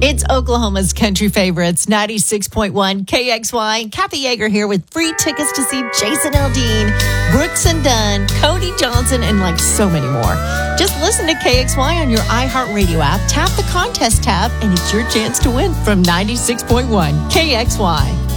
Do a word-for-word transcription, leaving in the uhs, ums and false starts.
It's Oklahoma's country favorites, ninety-six point one K X Y. Kathy Yeager here with free tickets to see Jason Aldean, Brooks and Dunn, Cody Johnson, and like so many more. Just listen to K X Y on your iHeartRadio app, tap the contest tab, and it's your chance to win from ninety-six point one K X Y.